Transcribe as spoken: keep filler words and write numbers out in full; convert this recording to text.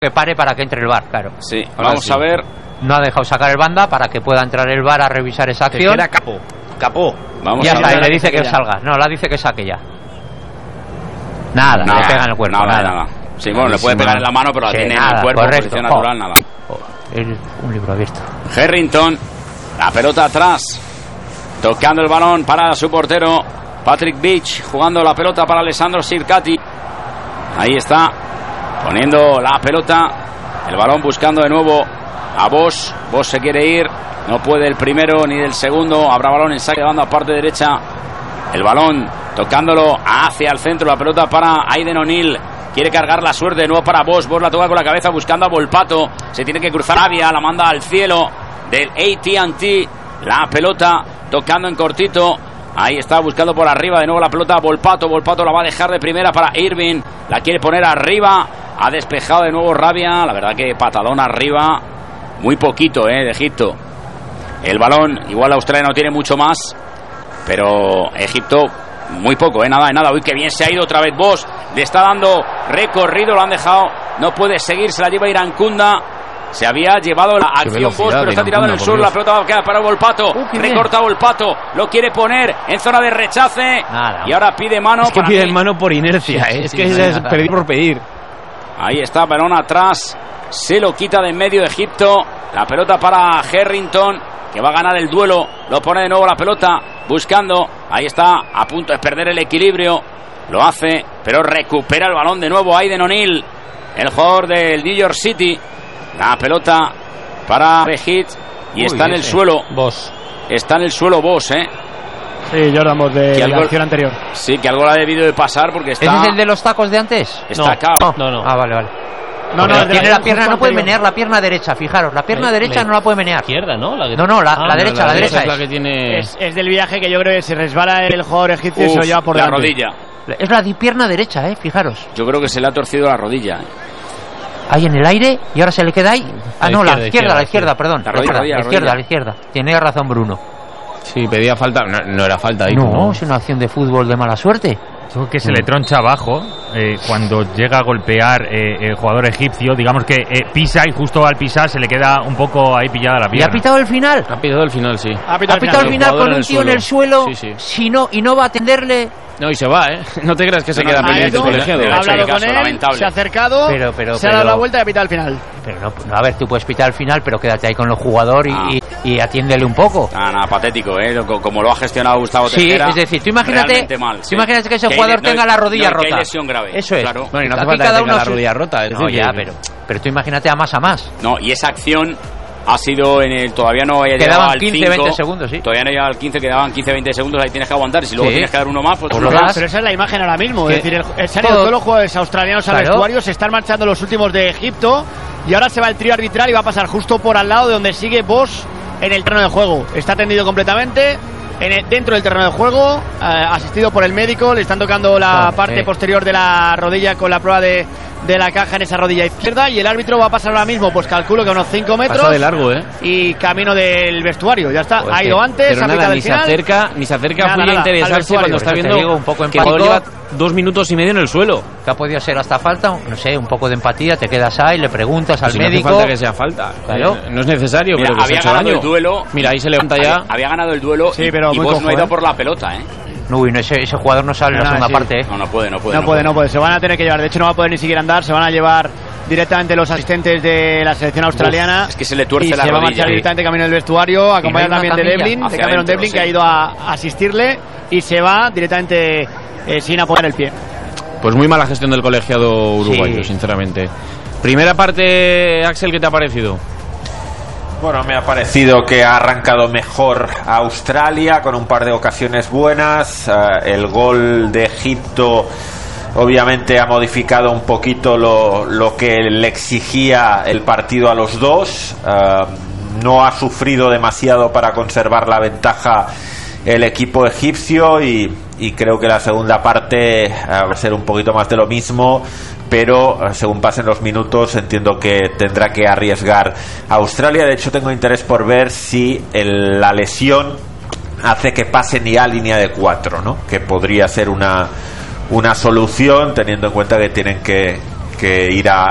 que pare para que entre el V A R, claro. Sí, vamos sí. a ver. No ha dejado sacar el banda para que pueda entrar el V A R a revisar esa acción. Era Capó. Capó. Vamos ya a está, ver. Le dice que, que salga. No, la dice que saque ya. Nada, nada, le pega en el cuerpo. Nada, nada. nada. Sí, bueno, le puede pegar en la mano, pero la sí, tiene nada, en el cuerpo, correcto. Posición natural, oh. nada. Oh, es un libro abierto. Harrington, la pelota atrás, tocando el balón para su portero Patrick Beach, jugando la pelota para Alessandro Sircati. Ahí está, poniendo la pelota, el balón buscando de nuevo a Bosch. Bosch se quiere ir, no puede el primero ni del segundo. Habrá balón en saque de banda a parte derecha. El balón tocándolo hacia el centro, la pelota para Aiden O'Neill. Quiere cargar la suerte de nuevo para Bosch. Bosch la toca con la cabeza buscando a Volpato. Se tiene que cruzar Avia, la manda al cielo del A T and T. La pelota tocando en cortito. Ahí está buscando por arriba de nuevo la pelota Volpato. Volpato la va a dejar de primera para Irving. La quiere poner arriba. Ha despejado de nuevo Rabia. La verdad que patadón arriba. Muy poquito, eh, de Egipto. El balón, igual Australia no tiene mucho más. Pero Egipto, muy poco, eh, nada de nada. Uy, que bien se ha ido otra vez Bosch. Le está dando recorrido, lo han dejado. No puede seguir, se la lleva Irankunda. Se había llevado la acción Bosch, pero está tirado en el suelo. La pelota va a quedar para Volpato. Uh, Recorta Volpato, lo quiere poner en zona de rechace. Nada. Y ahora pide mano. Es que pide mano por inercia, sí, eh. es sí, que sí, es pedir por pedir. Ahí está, balón atrás. Se lo quita de en medio Egipto. La pelota para Harrington, que va a ganar el duelo. Lo pone de nuevo la pelota, buscando. Ahí está, a punto de perder el equilibrio. Lo hace, pero recupera el balón de nuevo Aiden O'Neill, el jugador del New York City. La pelota para Behit. Y Uy, está en el ese. suelo Bosch. Está en el suelo Bosch, eh. Sí, Jordan Bosch de la algo, acción anterior. Sí, que algo le ha debido de pasar porque está... ¿Ese es el de los tacos de antes? Está no. acá. No, no. Ah, vale, vale. No, no, tiene la, la pierna, no puede menear la pierna derecha, fijaros, la pierna le, derecha le, no la puede menear. Izquierda, ¿no? La que... No, no, la, ah, la derecha, no, la, la derecha, derecha es la es. que tiene... Es, es del viaje que yo creo que se resbala el jugador egipcio Uf, y se lo lleva por la delante. rodilla. Es la pierna derecha, eh, fijaros. Yo creo que se le ha torcido la rodilla. Ahí en el aire y ahora se le queda ahí. Ah, no, la izquierda, izquierda, la izquierda, perdón. La rodilla, la rodilla, izquierda, rodilla. la izquierda. Tiene razón Bruno. Sí, pedía falta, no, no era falta ahí. No, no, es una acción de fútbol de mala suerte. Que se le troncha abajo eh, cuando llega a golpear eh, el jugador egipcio, digamos que eh, pisa y justo al pisar se le queda un poco ahí pillada la pierna. ¿Y ha pitado el final? Ha pitado el final, sí. Ha pitado, ha pitado el final, final con un tío en el suelo, sí, sí. Si no, y no va a atenderle. No, y se va, ¿eh? No te creas que se no, queda no, pendiente el colegiado. Ha hablado con él, lamentable. Se ha acercado, pero, pero, se ha dado la vuelta y ha pitado el final. Pero no, no, a ver, tú puedes pitar el final, pero quédate ahí con los jugadores ah. y, y, y atiéndele un poco. Ah, nada, patético, ¿eh? Como lo ha gestionado Gustavo Tejera. Sí, es decir, tú imagínate, mal, tú sí. imagínate que ese que jugador no, tenga la rodilla no, rota. Que hay lesión grave. Eso es. Claro. Bueno, y no hace falta que tenga la rodilla rota. Es no, decir, ya, que... pero, pero tú imagínate a más a más. No, y esa acción ha sido en el... Todavía no había llegado al quince, cinco, veinte segundos, sí. Todavía no llegaba al quince, quedaban quince, veinte segundos. Ahí tienes que aguantar. Y si luego sí. tienes que dar uno más, pues... pues lo das. Pero esa es la imagen ahora mismo. Sí. Es decir, el, se han ido todos los jugadores australianos al claro. vestuario. Se están marchando los últimos de Egipto. Y ahora se va el trío arbitral y va a pasar justo por al lado de donde sigue Bosch en el terreno de juego. Está tendido completamente en el, dentro del terreno de juego, eh, asistido por el médico. Le están tocando la oh, parte sí. posterior de la rodilla con la prueba de, de la caja en esa rodilla izquierda. Y el árbitro va a pasar ahora mismo, pues calculo que a unos cinco metros. Pasa de largo, ¿eh? Y camino del vestuario. Ya está, pues ha ido que, antes, pero ha nada, ni el final. se acerca, ni se acerca nada, muy nada, a interesarse cuando está viendo digo, un poco que el jugador lleva dos minutos y medio en el suelo. Que ha podido ser hasta falta, no sé, un poco de empatía, te quedas ahí, le preguntas pues al si médico. No hace falta que sea falta, claro. No es necesario. Mira, pero que había se ha hecho ganado daño. el duelo. Mira, ahí se levanta ya. Había, había ganado el duelo sí, y, pero y vos cojo, no ha ido ¿eh? por la pelota, ¿eh? No, no ese, ese jugador no sale en la segunda sí. parte, ¿eh? No, no puede, no puede. No, no puede, puede, no puede. Se van a tener que llevar. De hecho, no va a poder ni siquiera andar. Se van a llevar directamente los asistentes de la selección australiana. Uf, es que se le tuerce y la se rodilla. va a marchar directamente camino del vestuario, acompañado no también de Devlin, de Cameron adentro, Devlin, sí. que ha ido a asistirle y se va directamente eh, sin apoyar el pie. Pues muy mala gestión del colegiado uruguayo, sí. sinceramente. Primera parte, Axel, ¿qué te ha parecido? Bueno, me ha parecido que ha arrancado mejor a Australia con un par de ocasiones buenas. Uh, el gol de Egipto obviamente ha modificado un poquito lo, lo que le exigía el partido a los dos. Uh, no ha sufrido demasiado para conservar la ventaja el equipo egipcio y, y creo que la segunda parte uh, va a ser un poquito más de lo mismo, pero uh, según pasen los minutos entiendo que tendrá que arriesgar a Australia. De hecho, tengo interés por ver si el, la lesión hace que pasen ya a línea de cuatro, ¿no? Que podría ser una, una solución, teniendo en cuenta que tienen que, que ir a,